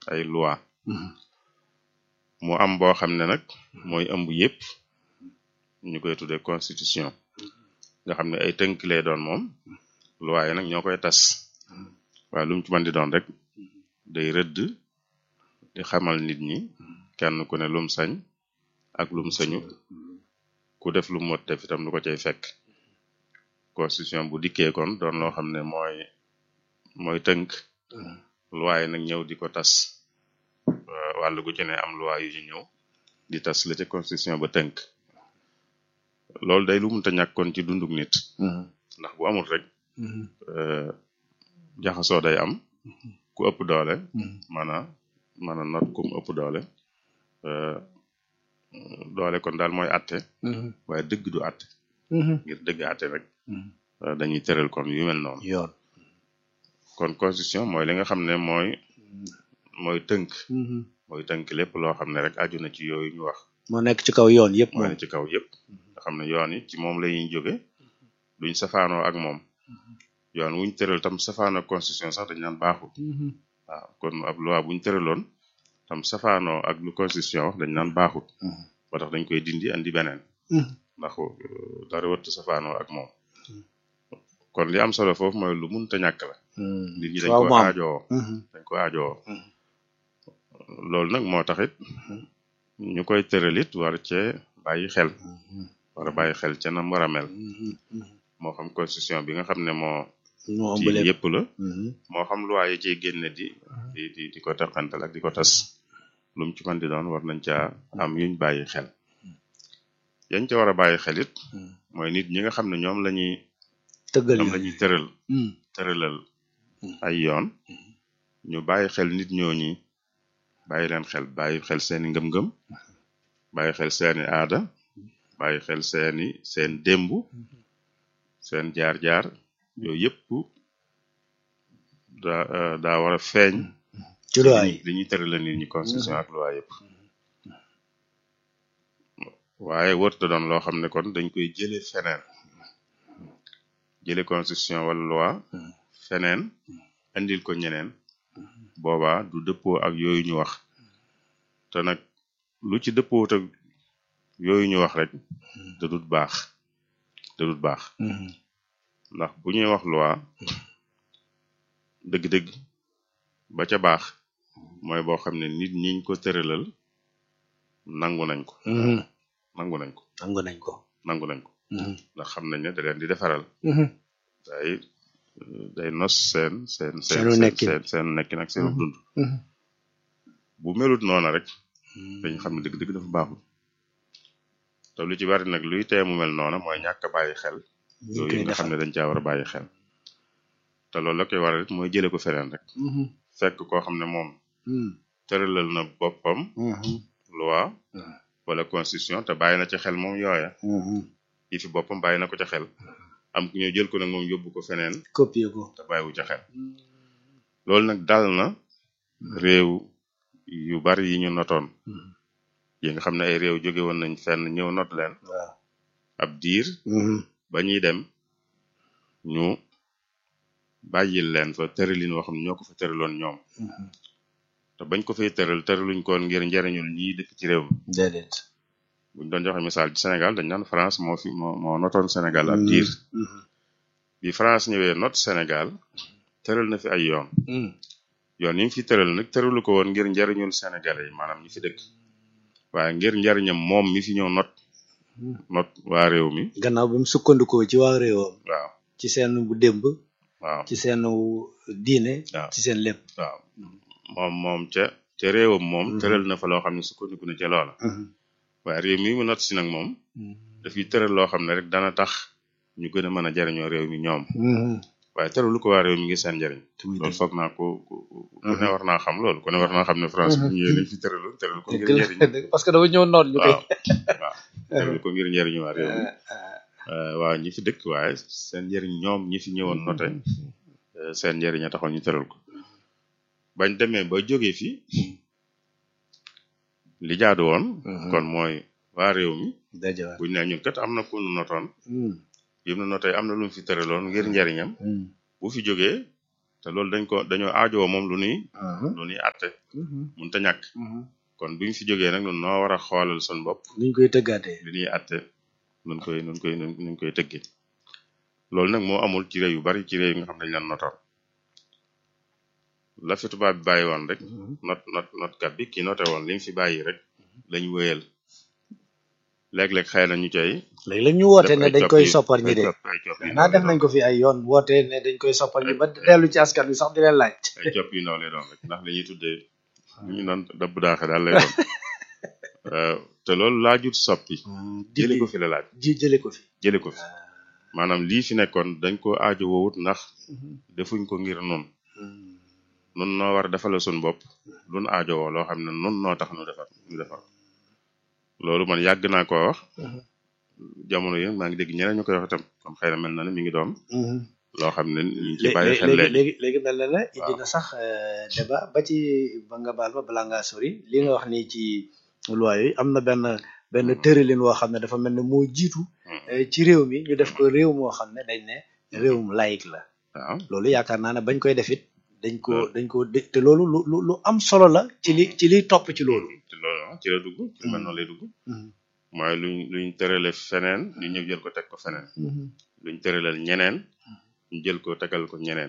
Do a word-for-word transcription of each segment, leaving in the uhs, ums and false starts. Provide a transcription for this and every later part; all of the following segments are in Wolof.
ay loi mu am boo xam ne nag mooy ëmb yépp ñu koy tuddee constitution nga xam ne ay tënk lay doon moom loi yi nag ñoo koy tas waaye lu mu ci mën di doon rek day rëdd di xamal nit ñi kenn ku ne lum sañ ak lum sañu ku def lu mot def itam lu ko cay fekk constitution bu dikkee kon doon loo xam ne mooy mooy tënk loi yi nag ñëw di ko tas wàllu gu ci ne am loi yu ñu ñëw di tas la ca constitution ba tënk loolu day lu mënta ñàkkoon ci dunduk nit ndax bu amul rek jaxasoo day am ku ëpp doole mana mana not kum ëpp doole doole kon daal mooy atte waaye dëgg du atte ngir dëgg atte rek dañuy tëral kon yu mel noonu yoon kon constitution mooy li nga xam ne mooy mooy tënk mooy tënk lépp loo xam ne rek aju na ci yooyu ñu wax moo nekk ci kaw yoon yëpp moo nekk ci kaw yëpp nga xam ne yoon yi ci moom la ñuy jóge duñ safaanoo ak moom yoon wuñ tëral tam safaanoo ak constitution sax dañ naan baaxul waaw kon ab loi buñ tëraloon tam safaanoo ak lu constitution wax dañ naan baaxul ba tax dañ koy dindi andi beneen ndax dara wërta safaanoo ak moom kon li am solo foofu mooy lu munta ñàkk la nit ñi dañ ko aajoo dañ ko aajoo loolu nag moo taxit ñu koy tëralit war cee bàyyi xel war a bàyyi xel ca nam war a mel moo xam constitution bi nga xam ne moo ci yëpp la moo xam loi yi ciy génne di di di di ko teqantal ak di ko tas lu mu ci mën di doon war nañ caa am yuñ bàyyi xel yañ ca war a bàyyi xel it mooy nit ñi nga xam ne ñoom lañuy tëggal ñoom lañuy tëral tëralal ay yoon ñu bàyyi xel nit ñooñi bàyyi leen xel bàyyi xel seeni ngëm-ngëm bàyyi xel seeni aada bàyyi xel seeni seen démb seen jaar-jaar yooyu yëpp daa daa war a feeñ ci loi yi li ñuy tëralal nit ñi constitution ak loi yëpp waaye wërta doon loo xam ne kon dañ koy jële feneen jële constitution wala loi feneen andil ko ñeneen boobaa du dëppoo ak yooyu ñu wax te nag lu ci dëppoo ak yooyu ñu wax rek da dut baax da dut baax ndax bu ñuy wax loi dëgg-dëgg ba ca baax mooy boo xam ne nit ñiñ ko tëralal nangu nañ ko nangu nañ ko nangu nañ ko nangu nañ ko ndax xam nañ ne da leen di defaral day day nos seen seen seen seen seen nekkin ak seen dund bu melut noona rek dañ xam ne dëgg-dëgg dafa baaxul te lu ci bari nag luy tee mu mel noona mooy ñàkk a bàyyi xel yooyu nga xam ne dañ caa war a bàyyi xel te loolu la koy waral it mooy jële ko feneen rek fekk koo xam ne moom tëralal na boppam loi wala constitution te bàyyi na ca xel moom yooya yi fi boppam bàyyi na ko ca xel am ku ñëw jël ko nag moom yóbbu ko feneen copier ko te bàyyiwu ca xel loolu nag dal na réew yu bari yi ñu notoon yi nga xam ne ay réew jóge woon nañ fenn ñëw not leen ab diir ba ñuy dem ñu bàyyil leen fa tëralin woo xam ne ñoo ko fa tëraloon ñoom te bañ ko fay tëral tëraluñ koon ngir njariñul ñiy dëkk ci réew mi déedéet buñ doon joxe misaal ci Sénégal dañ naan France moo fi moo moo notoon Sénégal ab diir bi France ñëwee not Sénégal tëral na fi ay yoon yoon yi mu fi tëral nag tëralu ko woon ngir njariñul Sénégalais yi maanaam ñi fi dëkk waaye ngir njariñam moom mi fi ñëw not not waa réew mi gannaaw bi mu sukkandikoo ci waa réewam waaw ci seen bu démb waaw ci seen diine waaw ci seen lépp waaw moom moom ca ca réewam moom tëral na fa loo xam ne sukkandiku na ca loola waaye réew mi mu not si nag moom dafiy tëral loo xam ne rek dana tax ñu gën a mën a jariñoo réew mi ñoom waaye tëralu ko waa réew mi ngi seen njariñ loolu foog naa ko ku ne war naa xam loolu ku ne war naa xam ne France bu ñëwee lañ fi tëralu tëral ko ngir njariñ parce que dafa ñëw noot ñu koy waaw waaw tëral ko ngir njariñu waa réew mi waaw ñi fi dëkk waaye seen njariñ ñoom ñi fi ñëwoon note seen njariñ a taxoon ñu tëral ko bañ demee ba jógee fi li jaadu woon kon mooy waa réew mi buñ ne ñun kat am na ku nu notoon yim na notee am na lu mu fi tëraloon ngir njariñam bu fi jógee te loolu dañ ko dañoo aajowoo moom lu nuy lu nuy àtte mun ta ñàkk kon bu ñu fi jógee nag nun noo war a xoolal sun bopp nuñ koy tëggaatee li ñuy àtte nun koy nun koy nuñ koy tëggee loolu nag moo amul ci réew yu bari ci réew yi nga xam dañ leen notoon la fi tubaab bi bàyyi woon rek not not notkat bi ki noté woon li mu fi bàyyi rek lañ wéyal léeg-léeg xëy na ñu cay léeg-léeg ñu woote ne dañ koy soppar ñi de naa def nañ ko fi ay yoon woote ne dañ koy soppar ñi ba dellu ci askan bi sax di leen laaj ay copp yu ndaw lay doon rek ndax li ñuy tuddee li ñu naan dëbb daaxe daal lay doon te loolu laajut soppi jële ko fi la laaj ji jële ko fi jële ko fi maanaam lii fi nekkoon dañ ko aajo woowut ndax defuñ ko ngir nun nun noo war a defal suñ bopp luñ aajo woo loo xam ne nun noo tax nu defar ñu defar loolu man yàgg naa koo wax jamono yi maa ngi dégg ñeneen ñu koy wax itam comme xëy na mel na ne mi ngi doon loo xam ne ñu ngi ci bàyyi xel léegi léegi léegi mel na ne indi na sax débat ba ci ba nga baal ma balaa ngaa sori li nga wax nii ci loi yi am na benn benn tëralin woo xam ne dafa mel ne moo jiitu ci réew mi ñu def ko réew moo xam ne dañ ne réewum laïc la waaw loolu yaakaar naa ne bañ koy def it dañ ko dañ ko te loolu lu lu lu am solo la ci li ci liy topp ci loolu ci loolu ci la dugg ci mel noonu lay dugg mooy luñ luñ tërale feneen ñu ñëw jël ko teg ko feneen luñ tëralal ñeneen ñu jël ko tegal ko ñeneen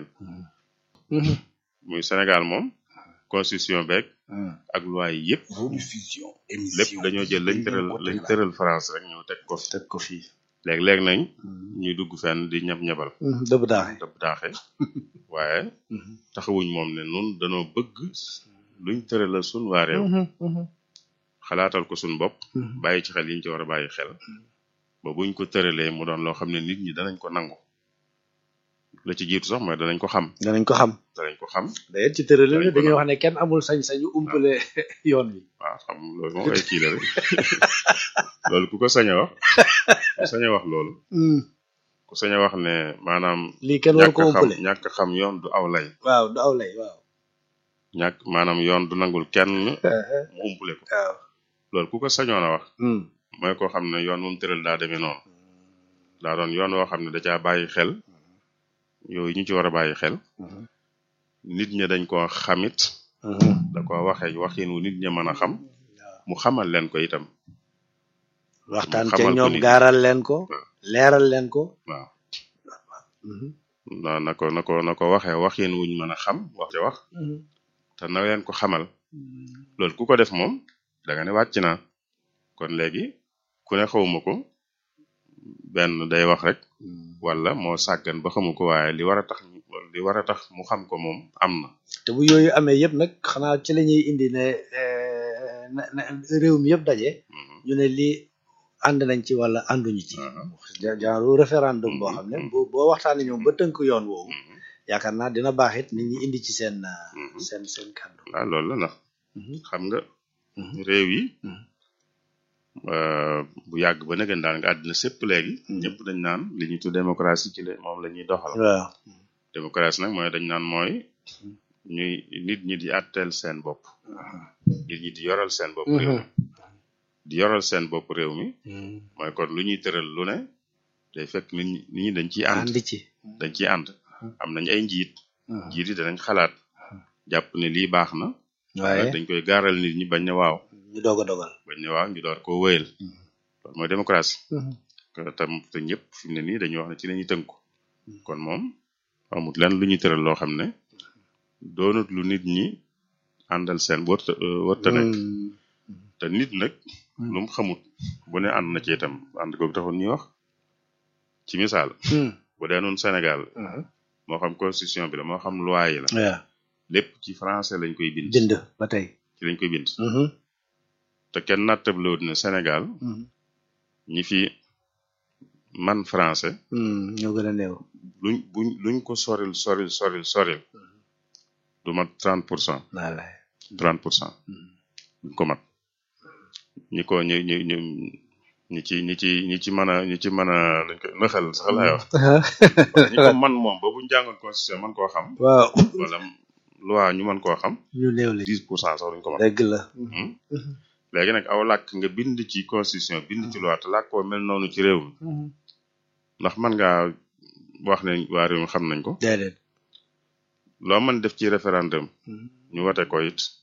muy Sénégal moom constitution beeg ak loi yi yëpp lépp dañoo jël lañ tëral lañ tëral France rek ñëw teg ko fi teg ko fii léeg-léeg nañ ñuy dugg fenn di ñab-ñabal dëbb daaxe dëbb daaxe waaye taxawuñ moom ne nun danoo bëgg luñ tëralal sun waa réew xalaatal ko suñ bopp bàyyi ci xel yi ñu ci war a bàyyi xel ba buñ ko tëralee mu doon loo xam ne nit ñi danañ ko nangu la ci jiitu sax mooy danañ ko xam danañ ko xam danañ ko xam d'ailleurs ci tërale la dañuy wax ne kenn amul sañ-sañu umpale yoon wi waaw xam loolu moom ay kii la rek loolu ku ko sañ a wax ku sañ a wax loolu ku sañ a wax ne maanaam lii kenn war ko umpale ñàkk xam yoon du aw lay waaw du aw lay waaw ñàkk maanaam yoon du nangul kenn mu umpale ko waaw loolu ku ko sañoon a wax mooy koo xam ne yoon moom tëral daa demee noonu daa doon yoon woo xam ne da caa bàyyi xel yooyu ñu ci war a bàyyi xel nit ñi dañ koo xamit da ko waxee waxin wu nit ñi mën a xam mu xamal leen ko itam waxtaan ca ñoom gaaral leen ko leeral leen ko waaw na na ko na ko na ko waxee waxin wuñ mën a xam wax ca wax te na leen ko xamal loolu ku ko def moom da nga ne wàcc naa kon léegi ku ne xawma ko benn day wax rek wala moo sàggan ba xamu ko waaye li war a tax li war a tax mu xam ko moom am na te bu yooyu amee yëpp nag xanaa ci la ñuy indi ne na réew mi yëpp daje ñu ne lii ànd nañ ci wala ànduñu ci genre référendum boo xam ne boo boo waxtaanee ñoom ba tënk yoon woowu yaakaar naa dina baax it nit ñi indi ci seen seen seen kàddu waaw loolu la ndax xam nga réew yi bu yàgg ba nëgën daal nga àddina sépp léegi ñëpp dañ naan li ñuy tudd démocratie ci la moom la ñuy doxal waaw démocratie nag mooy dañ naan mooy ñuy nit ñi di àtteel seen bopp nit ñi di yoral seen bopp réew mi di yoral seen bopp réew mi mooy kon lu ñuy tëral lu ne day fekk nit ñi nit ñi dañ ciy ànd ci dañ ciy ànd am nañ ay njiit njiit yi danañ xalaat jàpp ne lii baax na waaye dañ koy gaaral nit ñi bañ ne waaw ñu doog a dogal bañ ne waaw ñu door koo wéyal loolu mooy démocratie tam te ñëpp fi mu ne nii dañuy wax ne ci la ñuy tënku kon moom amut leen lu ñuy tëral loo xam ne doonut lu nit ñi àndal seen wërta wërta nekk te nit nag lu mu xamut bu ne ànd na ci itam ànd googu taxoon ñuy wax ci misaal bu dee noonu Sénégal moo xam constitution bi la moo xam loi yi la lépp ci français lañ koy bind bind ba tey ci lañ koy bind te kenn nattablewut ne Sénégal ñi fi man français ñoo gën a néew luñ buñ luñ ko soril soril soril soril du mat trente pour cent wallaay trente pour cent duñ ko mat ñi ko ñu ñu ñu ñi ci ñi ci ñi ci mën a ñi ci mën a lañ ko nëxal sax laay wax ñi ko man moom ba buñ jàngoon constitution man koo xam waaw wala loi ñu mën koo xam ñu néew li dix pour cent sax duñ ko mat dëgg la léegi nag aw làkk nga bind ci constitution bind ci loi te làkkoo mel noonu ci réew mi ndax man ngaa wax ne waa réew mi xam nañ ko déedéet loo mën def ci référendum ñu wate ko it